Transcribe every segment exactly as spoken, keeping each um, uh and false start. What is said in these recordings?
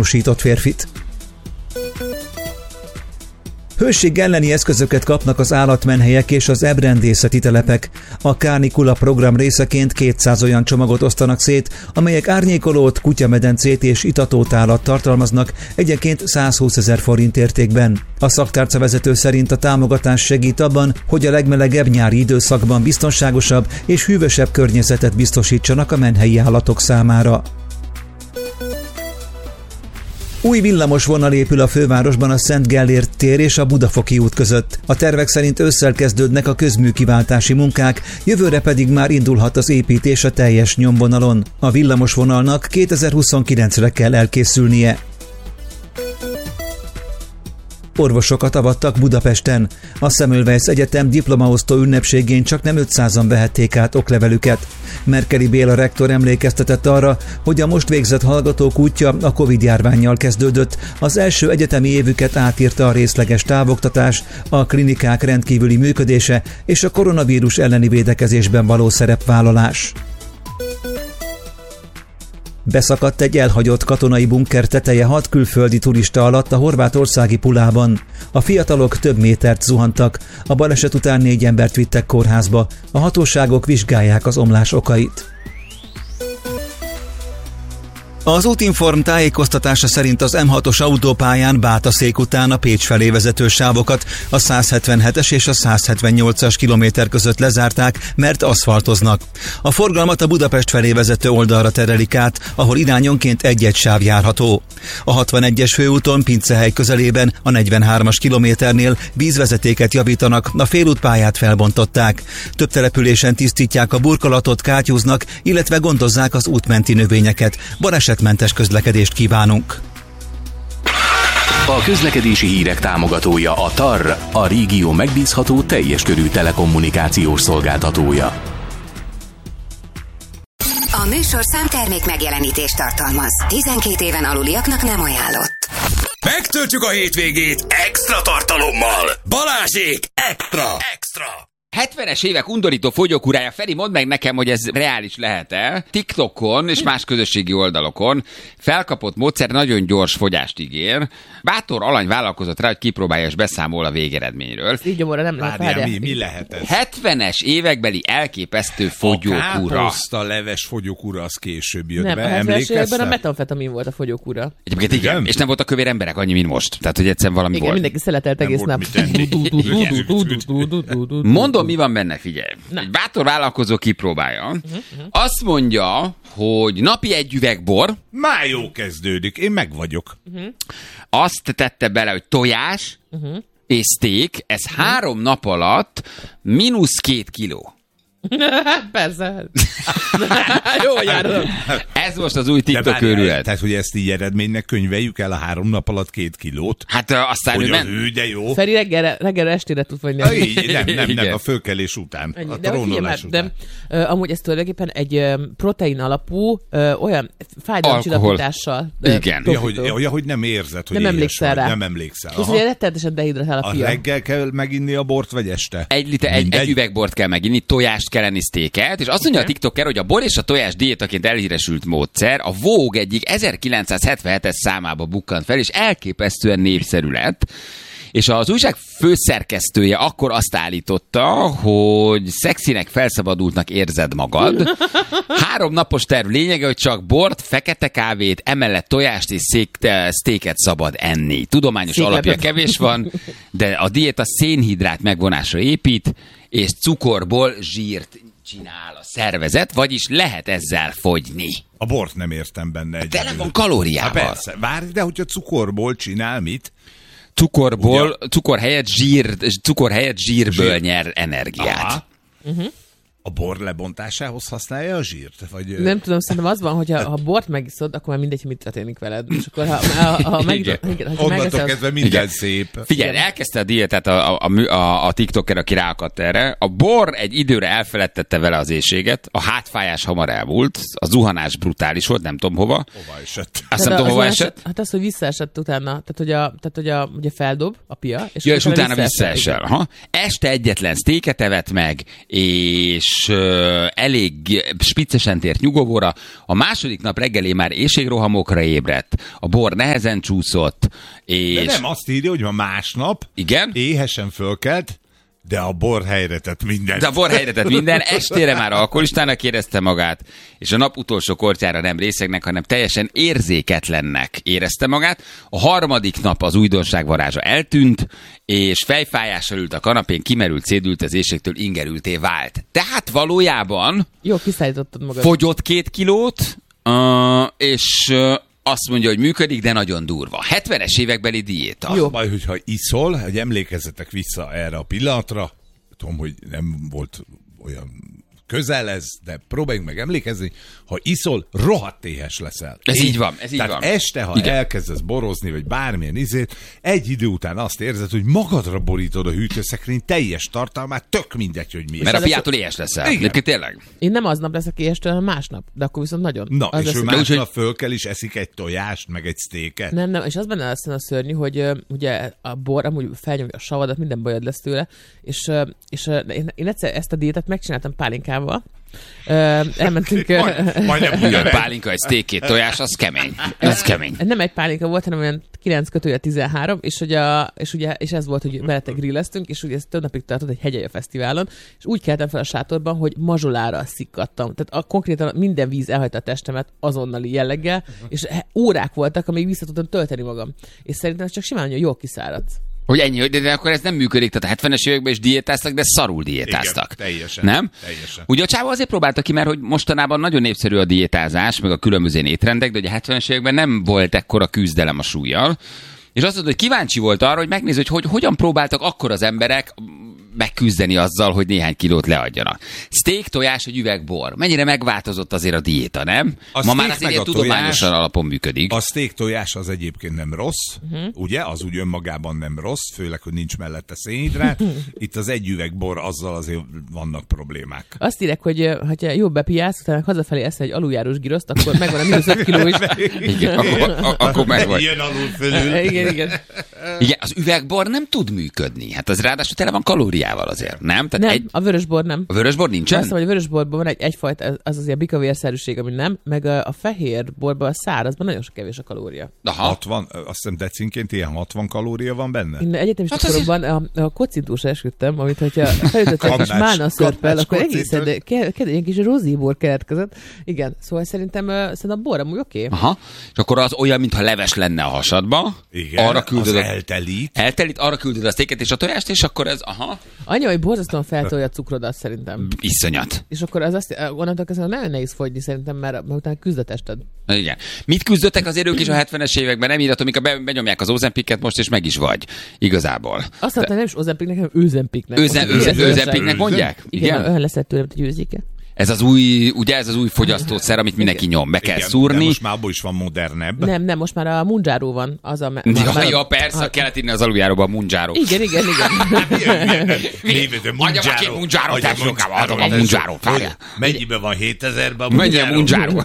gyanúsított férfit. Hőség elleni eszközöket kapnak az állatmenhelyek és az ebrendészeti telepek. A Kánikula program részeként kétszáz olyan csomagot osztanak szét, amelyek árnyékolót, kutyamedencét és itatótálat tartalmaznak, egyenként százhúszezer forint értékben. A szaktárca vezető szerint a támogatás segít abban, hogy a legmelegebb nyári időszakban biztonságosabb és hűvösebb környezetet biztosítsanak a menhelyi állatok számára. Új villamos vonal épül a fővárosban a Szent Gellért tér és a Budafoki út között. A tervek szerint ősszel kezdődnek a közműkiváltási munkák, jövőre pedig már indulhat az építés a teljes nyomvonalon. A villamos vonalnak kétezer-huszonkilencre kell elkészülnie. Orvosokat avattak Budapesten. A Semmelweis Egyetem diplomaosztó ünnepségén csak nem ötszázan vehették át oklevelüket. Merkeli Béla rektor emlékeztetett arra, hogy a most végzett hallgatók útja a Covid-járvánnyal kezdődött. Az első egyetemi évüket átírta a részleges távoktatás, a klinikák rendkívüli működése és a koronavírus elleni védekezésben való szerepvállalás. Beszakadt egy elhagyott katonai bunker teteje hat külföldi turista alatt a horvátországi Pulában. A fiatalok több métert zuhantak, a baleset után négy embert vittek kórházba, a hatóságok vizsgálják az omlás okait. Az Útinform tájékoztatása szerint az M hatos autópályán Bátaszék után a Pécs felé vezető sávokat a százhetvenhetes és a százhetvennyolcas kilométer között lezárták, mert aszfaltoznak. A forgalmat a Budapest felé vezető oldalra terelik át, ahol irányonként egy-egy sáv járható. A hatvanegyes főúton Pincehely közelében a negyvenhármas kilométernél vízvezetéket javítanak, a félútpályát felbontották. Több településen tisztítják a burkolatot, kátyúznak, illetve gondozzák az útmenti növényeket. Balesetmentes közlekedést kívánunk! A közlekedési hírek támogatója a té á er, a régió megbízható teljes körű telekommunikációs szolgáltatója. A műsor számtermék megjelenítést tartalmaz. tizenkét éven aluliaknak nem ajánlott. Megtöltjük a hétvégét extra tartalommal! Balázsék extra! Extra! hetvenes évek undorító fogyókúrája. Feri, mondd meg nekem, hogy ez reális lehet-e? TikTokon és más közösségi oldalokon felkapott módszer nagyon gyors fogyást ígér. Bátor alany vállalkozott rá, hogy kipróbálja és beszámol a végeredményről. Így gyomorra nem lehet. Várjál, mi, mi lehet ez? hetvenes évekbeli elképesztő fogyókúra. A káposzta leves fogyókúra az később jött nem, be, a hetvenes években a emlékeztek? metamfetamin volt a fogyókúra. Egyébként igen, igen, és nem voltak kövér emberek annyi, mint most. Tehát, hogy egyszerűen valami igen, volt. mindenki szeletelt egész nap. Mondom, mi van benne, figyelj. Na. Egy bátor vállalkozó kipróbálja. Uh-huh, uh-huh. Azt mondja, hogy napi egy üveg bor. Már jó kezdődik, én meg vagyok. Uh-huh. Azt tette bele, hogy tojás uh-huh. és steak, ez uh-huh. három nap alatt mínusz két kiló. Persze. Jó járok. Ez most az új TikTok őrület. Tehát, hogy ezt így eredménynek könyveljük el a három nap alatt két kilót. Hát aztán hogy ő az men... ő, de jó. Feri reggel, reggel estére tud fogyni. A, így, nem, nem, nem, a fölkelés után. Ennyi. A de trónolás után. De, uh, amúgy ez tulajdonképpen egy uh, protein alapú, uh, olyan fájdalomcsillapítással. Uh, igen. Ja, hogy, ja, hogy nem érzed, hogy nem emlékszel rá. Nem emlékszel. Ez ugye rettenetesen dehidratál a fia. A reggel kell meginni a bort, vagy este? Egy liter, egy, egy üveg bort kell meginni, tojást kell enni, sztéket, és azt mondja a TikToker, hogy a bor és a tojás diétaként elhíresült módszer a Vogue egyik ezerkilencszázhetvenhetes számába bukkant fel, és elképesztően népszerű lett. És az újság főszerkesztője akkor azt állította, hogy szexinek, felszabadultnak érzed magad. Három napos terv lényege, hogy csak bort, fekete kávét, emellett tojást és sztéket szabad enni. Tudományos Széklepet. alapja kevés van, de a diéta szénhidrát megvonásra épít, és cukorból zsírt csinál a szervezet, vagyis lehet ezzel fogyni. A bort nem értem benne egyébként. Tele van kalóriával. Hát persze, várj, de hogyha cukorból csinál mit? Cukorból, ugye? cukor helyett zsír, cukor helyett zsírből zsír. nyer energiát. Uh-huh. A bor lebontásához használja a zsírt? Vagy... Nem tudom, szerintem az van, hogy ha, ha bort megiszod, akkor már mindegy, mit történik veled. És akkor ha, ha, ha megidod... Onnantól kezdve minden igen. szép. Figyelj, igen. elkezdte a diétát a, a, a, a TikToker, aki ráakadt erre. A bor egy időre elfeledtette vele az éjséget, a hátfájás hamar elmúlt, a zuhanás brutális volt, nem tudom hova. Hova esett? Azt nem tudom, hova esett. Hát az, hogy visszaesett utána, tehát hogy, a, tehát, hogy a, ugye feldob a pia, és, ja, és utána visszaesel. visszaesel. Ha? Este egyetlen sztéket evett meg, és és uh, elég spiccesen tért nyugovóra. A második nap reggelé már éhségrohamokra ébredt, a bor nehezen csúszott, és... De nem, azt írja, hogy ma másnap igen? éhesen fölkelt, de a bor helyre tett minden. De a bor helyre tett minden, estére már alkoholistának érezte magát, és a nap utolsó kortyára nem részegnek, hanem teljesen érzéketlennek érezte magát. A harmadik nap az újdonság varázsa eltűnt, és fejfájással ült a kanapén, kimerült, szédült az éhségtől, ingerülté vált. Tehát valójában... Jó, kiszállítottad magad. Fogyott két kilót, uh, és... Uh, azt mondja, hogy működik, de nagyon durva. hetvenes évekbeli diéta. Jó. Baj, hogyha iszol, hogy emlékezzetek vissza erre a pillanatra, tudom, hogy nem volt olyan közel ez, de próbáljunk meg emlékezni, ha iszol, rohadt éhes leszel. Ez így, így van, ez így Tehát van. este, ha igen. elkezdesz borozni, vagy bármilyen izét, egy idő után azt érzed, hogy magadra borítod a hűtőszekrény teljes tartalmát, tök mindegy, hogy mi. Mert a fiától éhes leszel. Egyébként tényleg. Én nem aznap leszek éhestől, hanem másnap. De akkor viszont nagyon. Na, az és lesz, ő másnap úgy, föl kell, és eszik egy tojást, meg egy sztéket. Nem, nem, és az benne lesz a szörnyű, hogy uh, ugye a bor amúgy felnyomja a savadat, minden bajod lesz tőle, és, uh, és uh, én, én egyszer ezt a diétát megcsináltam pálinkával. Uh, elmentünk... Uh, Majdnem úgy, hogy pálinka, egy steak, két tojás, az kemény. Az kemény. Nem egy pálinka volt, hanem olyan kilenc kötője tizenhárom, és, hogy a, és, ugye, és ez volt, hogy mellette grilleztünk, és ugye ez több napig tartott egy hegyelje fesztiválon, és úgy keltem fel a sátorban, hogy mazsolára szikkadtam. Tehát a, konkrétan minden víz elhagyta a testemet azonnali jelleggel, uh-huh. és órák voltak, amíg vissza tudtam tölteni magam. És szerintem csak simán, hogy jól kiszáradsz. Hogy ennyi, de, de akkor ez nem működik, tehát a hetvenes években is diétáztak, de szarul diétáztak. Igen, teljesen. Nem? Teljesen. Ugye a csávó azért próbálta ki, mert hogy mostanában nagyon népszerű a diétázás, meg a különböző étrendek, de ugye a hetvenes években nem volt ekkora küzdelem a súllyal. És azt mondta, hogy kíváncsi volt arra, hogy megnéz, hogy, hogy hogyan próbáltak akkor az emberek megküzdeni azzal, hogy néhány kilót leadjanak. Steak, tojás, egy üveg bor. Mennyire megváltozott azért a diéta, nem? A Ma már azért ilyen tudományosan alapon működik. A steak tojás az egyébként nem rossz, uh-huh. ugye? Az úgy önmagában nem rossz, főleg, hogy nincs mellette szénhidrát. Itt az egy üveg bor, azzal azért vannak problémák. Azt írek, hogy ha jobb bepiálsz, utána hazafelé eszel egy aluljárós giroszt, akkor megvan a mínusz öt kiló is. Igen, akkor, akkor megvan. Jön alul fölül. Igen, igen. Igen, az üvegbor nem tud működni. Hát az ráadásul tele van kalóriával azért, nem? Tehát nem, egy... a vörösbor nem. A vörösbor nincsen? Azt mondom, hogy a vörösborban van egy, egyfajta, az az ilyen bikavérszerűség, ami nem, meg a, a fehér borban, a szárazban nagyon sok kevés a kalória. Aha. hatvan, azt hiszem decinként ilyen hatvan kalória van benne? Én egyetemista hát koromban a, a kocintúsra esküdtem, amit hogyha felütöttem egy kis málna szörppel, akkor egészen de ke, ke, ilyen kis rozíbor keletkezett. Igen, szóval szerintem, uh, szerintem a bor amúgy oké. Okay. Aha, és akkor az olyan, mintha leves lenne a hasadba. Igen, arra küldöd az a... eltelít. Eltelít, arra küldöd a sztéket és a tojást, és akkor ez, aha. Anya, hogy borzasztóan feltolja a cukrodat szerintem. Iszonyat. És akkor az azt, onnantól kezdve nagyon nehéz fogyni szerintem, mert, mert utána küzd a tested. Igen. Mit küzdöttek azért ők is a hetvenes években? Nem írhatom, mikor be, benyomják az Ozempicet most, és meg is vagy. Igazából. Azt mondtam, nem is Ozempicnek, hanem Őzempicnek. Őzempicnek mondják? Igen, olyan leszett tőlem, hogy őzike. Ez az új, ugye ez az új fogyasztószer, amit mindenki nyom, be kell igen, szúrni. De most már abból is van modernebb. Nem, nem, most már a Munjaro van. Az a, ja, már, ja, persze, ha... kellett írni az aluljáróba a Munjaro. Igen, igen, igen. Adjam a két Munjaro, tesókával adom a Munjaro. Mennyiben van hétezerben a Mennyi a Munjaro?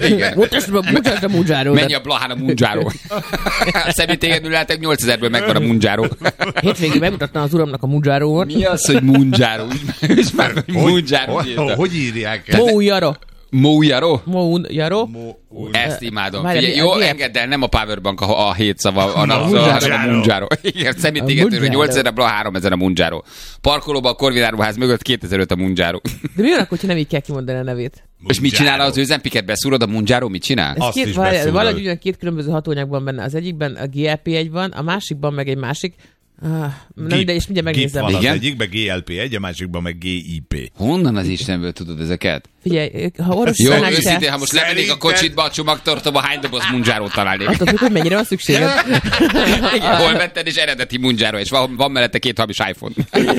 Mutasd a Munjaro. Mennyi a Blahán a Munjaro? A személytégedből lehetek nyolcezerből megvan a Munjaro. Hétvégén megmutattam az uramnak a Munjarót. Mi az, hogy Munjaro? És már Munjaro. Hogy írják? Moujaro. Moujaro? Moujaro. Ezt imádom. Figyelj, jó, engedd el, nem a Powerbank a, a hét szava, a napszava, hanem a Munjaro. Igen, személytégetőről nyolcezer-ből háromezer a Munjaro. Parkolóban a Korvináruház mögött kétezer-öt a Munjaro. De mi olyan, hogyha nem így kell kimondani a nevét? És mit csinál az Özempiket? Beszúrod a Munjaro, mit csinál? Ez két, valahogy ugyan két különböző hatóanyagban benne. Az egyikben a gé el pé egy van, a másikban meg egy másik. Ah, nem ide, és mindjárt megnézem. Gép van az egyikben gé el pé egy, a másikban meg gé i pé. Honnan az Istenből tudod ezeket? Figyelj, ha orvos jó, őszintén, ha most levennék a kocsidba, a csomagtartóba, hány doboz Munjárót találnék? Attól függ, hogy mennyire van szükséged. Igen, hol vetted, és eredeti Munjaro, és van, van mellette két hamis iPhone.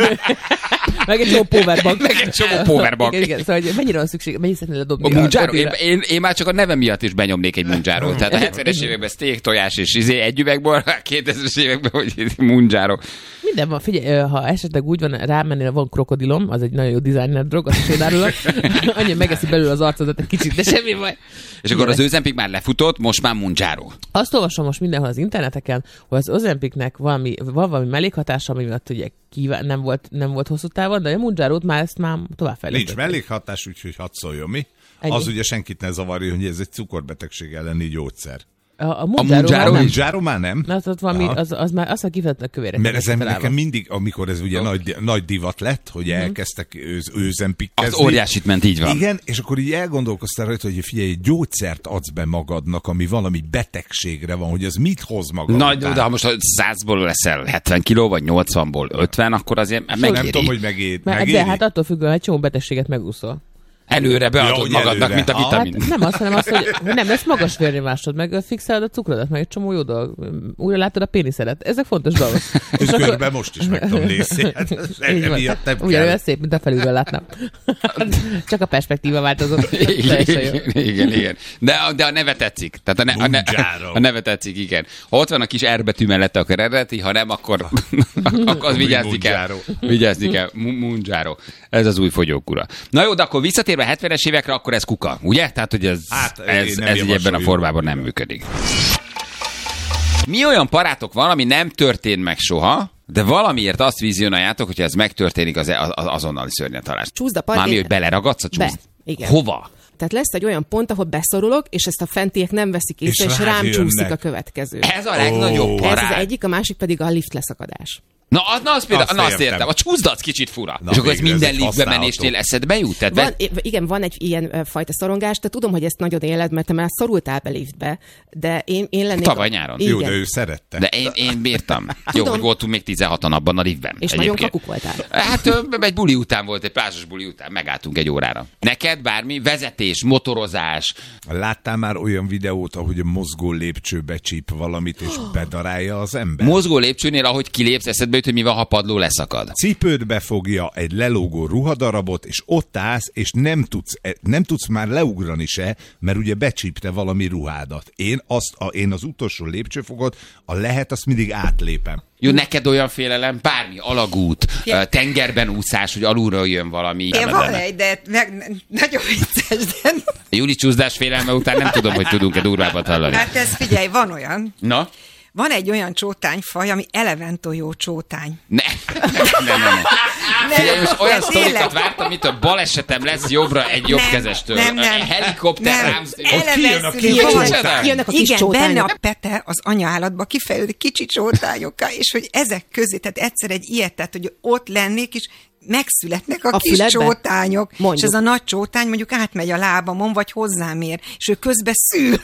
Meg egy csomó powerbank. Meg egy csomó powerbank. Igen, igen, szóval hogy mennyire van szükség, mennyire szeretnél ledobni a Munjaro? Én, én, én már csak a neve miatt is benyomnék egy Munjárót. Tehát a hetvenes években steak, tojás és izé, egy üvegbor, a kétezres években, hogy Munjaro. Minden van, figyelj, ha esetleg úgy van, rámennél, van krokodilom, az egy nagyon jó designer drog, azt is árulok. Annyi megeszi belőle az arcodat egy kicsit, de semmi baj. És akkor az Ozempic már lefutott, most már Mounjaro. Azt olvasom most mindenhol az interneteken, hogy az Ozempicnek valami, van valami mellékhatása, ami miatt ugye kíván, nem, volt, nem volt hosszú távon, de a Mounjarót már ezt már továbbfejlesztették. Nincs mellékhatás, úgyhogy hadd szóljon mi. Ennyi. Az ugye senkit ne zavarja, hogy ez egy cukorbetegség elleni gyógyszer. A, a Mounjaro nem. Zsáró már nem? Na, az, valami, az, az már azt a kifejezetten kövérek. Mert ezen nekem mindig, amikor ez ugye nagy, nagy divat lett, hogy mm-hmm. elkezdtek őz, őzempikkezni. Az óriásit ment, így van. Igen, és akkor így elgondolkoztál rajta, hogy figyelj, egy gyógyszert adsz be magadnak, ami valami betegségre van, hogy az mit hoz magad. Na, de ha most százból leszel hetven kiló, vagy nyolcvanból ötven, akkor azért megéri. Nem tudom, hogy megéri. Mert, de hát attól függően, egy csomó betegséget megúszol. Előre beadod ja, magadnak, előre. Mint a vitamin. Hát nem azt, hanem azt, hogy nem lesz magas vérnyomásod, meg fixálod a cukrodat, meg egy csomó jó dolog. Újra látod a péniszedet. Ezek fontos dolgok. És körbe akkor... most is meg tudom nézni. Ugyanolyan szép, mint a felülről látnám. Csak a perspektíva változott. Igen, igen, igen. De, de a neve tetszik. Tehát a, ne, a, ne, a neve tetszik, igen. Ha ott van a kis R betű mellette, akkor eredeti, ha nem, akkor, akkor az vigyázni kell. Vigyázni kell. Mounjaro. Ez az új fogyókúra. Na jó, de akkor visszatér a hetvenes évekre, akkor ez kuka, ugye? Tehát, hogy ez, hát, ez, ez így ebben a formában nem működik. Mi olyan parátok van, ami nem történt meg soha, de valamiért azt vizionáljátok, hogyha ez megtörténik, az, az azonnali szörnyetalás. Csúszda part. Mármi, hogy beleragadsz a csúszd? Be, igen. Hova? Tehát lesz egy olyan pont, ahol beszorulok, és ezt a fentiek nem veszik észre, és, és rám csúszik a következő. Ez a legnagyobb oh. parát. Ez az egyik, a másik pedig a lift leszakadás. Na, na azt például, azt, na, azt értem. A csúszdat kicsit fura. Na, és akkor ez minden liftbe menésnél eszedbe jut? Tehát van, be... Igen, van egy ilyen uh, fajta szorongás, de tudom, hogy ezt nagyon éled, mert te már szorultál be liftbe, de én, én lennék... Tavaly nyáron. Jó, de ő szerette. De én, én bírtam. Jó, hogy voltunk még tizenhatan abban a liftben. És nagyon kakuk voltál. Hát egy buli után volt, egy plázsos buli után, megálltunk egy órára. Neked bármi? Vezetés, motorozás. Láttál már olyan videót, ahogy a mozgó lépcső becsíp valamit, és bedarálja az ember? Mozgó lépcsőnél, ahogy kilépsz, eszedbe jut, hogy mi van, ha padló leszakad. Cipőd befogja egy lelógó ruhadarabot, és ott állsz, és nem tudsz, nem tudsz már leugrani se, mert ugye becsípte valami ruhádat. Én, azt, a, én az utolsó lépcsőfogot, a lehet, azt mindig átlépem. Jó, neked olyan félelem, bármi, alagút, ja. tengerben úszás, hogy alulról jön valami. Én van egy, de meg, nagyon vicces, de... Júli csúszdás félelme után nem tudom, hogy tudunk-e durvábbat hallani. Hát ez figyelj, van olyan. Na? Van egy olyan csótányfaj, ami eleventojó csótány. Ne, ne, ne, ne. Figyelj, most olyan sztorikat vártam, mint a balesetem lesz jobbra egy jobbkezestől. Nem, nem. Helikopter rám. Kijönnek a kis igen, csótányok. Benne a pete az anyaállatba kifejlődik kicsi csótányokkal, és hogy ezek közé, tehát egyszer egy ilyet, tehát hogy ott lennék, és megszületnek a, a kis füledbe? Csótányok, mondjuk. És ez a nagy csótány mondjuk átmegy a lábamon, vagy hozzám ér, és ő közben szül.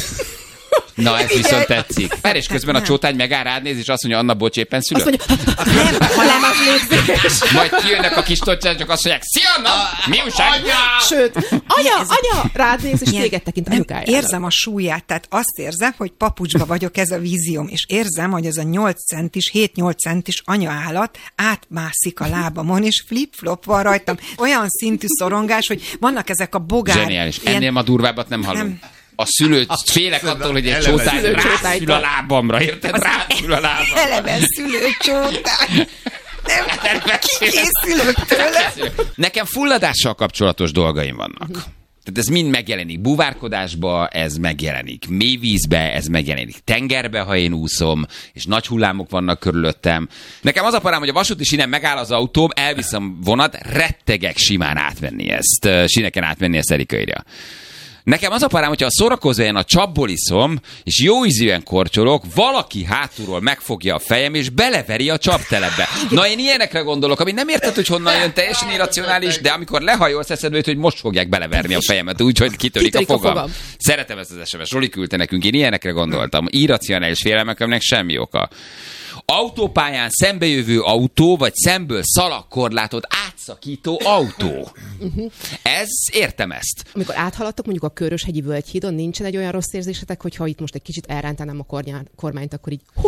Na, ez viszont tetszik. Mert és közben a csótány megáll rád néz, és azt mondja, Anna, bocs, éppen szülök. Azt mondja, nem, hanem az légzés. Majd kijönnek a kis tocsák, csak azt mondják, szia, Anna, mi újság? Sőt, anya, anya, rád néz, és téged tekint anyukájára. Érzem a súlyát, tehát azt érzem, hogy papucsba vagyok, ez a vízióm, és érzem, hogy ez a nyolc centis, hét-nyolc centis anyaállat átmászik a lábamon, és flip-flop van rajtam. Olyan szintű szorongás, hogy vannak ezek a bogár. Zseniális. Ennél ilyen... ma durvábbat nem hallom. Nem. A szülőt, a félek attól, hogy egy csótány rászül a lábamra, érted? Rászül a lábamra. Eleve szülőcsótány. Nem, kikészülök tőle. Nekem fulladással kapcsolatos dolgaim vannak. Tehát ez mind megjelenik búvárkodásba, ez megjelenik mélyvízbe, ez megjelenik tengerbe, ha én úszom, és nagy hullámok vannak körülöttem. Nekem az a parám, hogy a vasúti sínen megáll az autóm, elviszem vonat, rettegek simán átvenni ezt, síneken átvenni ezt Erika írja. Nekem az a parám, hogyha a szórakozóan a csapból iszom, és jó ízűen korcsolok, valaki hátulról megfogja a fejem, és beleveri a csaptelepbe. Na, én ilyenekre gondolok, ami nem érted, hogy honnan jön, teljesen irracionális, de amikor lehajolsz, eszedbe jut, hogy most fogják beleverni a fejemet, úgyhogy kitörik, kitörik a, fogam. a fogam. Szeretem ezt az es em es. Roli küldte nekünk, én ilyenekre gondoltam. Irracionális félelmeknek semmi oka. Autópályán szembejövő autó, vagy szemből szalagkorlátot átszakító autó. Uh-huh. Ez, értem ezt. Amikor áthaladtok mondjuk a Köröshegyi Völgyhídon, nincsen egy olyan rossz érzésetek, hogyha itt most egy kicsit elrántanám a kormányt, akkor így hus.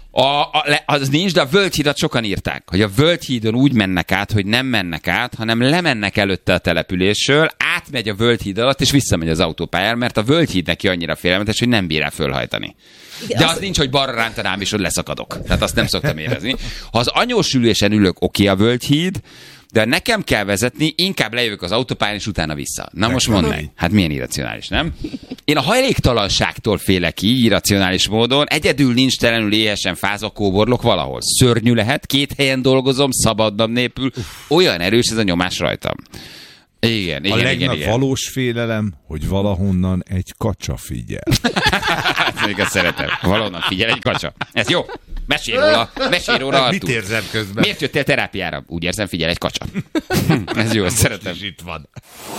A, a, az nincs, de a Völgyhídat sokan írták, hogy a Völgyhídon úgy mennek át, hogy nem mennek át, hanem lemennek előtte a településről, átmegy a Völgyhíd alatt, és visszamegy az autópályára, mert a Völgyhíd neki annyira félelmetes, hogy nem bír el fölhajtani. De az, az nincs, hogy balra rántanám, és hogy leszakadok. Tehát azt nem szoktam érezni. Ha az anyósülésen ülök, oké a Völgyhíd, de nekem kell vezetni, inkább lejövök az autópályán, és utána vissza. Na most mondd meg, hát milyen irracionális, nem? Én a hajléktalanságtól félek így, irracionális módon, egyedül nincs telenül éhesen fázva kóborlok valahol. Szörnyű lehet, két helyen dolgozom, szabadnap nélkül, olyan erős ez a nyomás rajtam. Igen, igen, a legnagyobb igen, igen. valós félelem, hogy valahonnan egy kacsa figyel. Hát még ezt szeretem. Valahonnan figyel egy kacsa. Ez jó. Mesélj róla, mesélj róla, Artúr. Mit érzem közben? Miért jöttél terápiára? Úgy érzem, figyel egy kacsa. Ez jó, ezt szeretem. Itt van.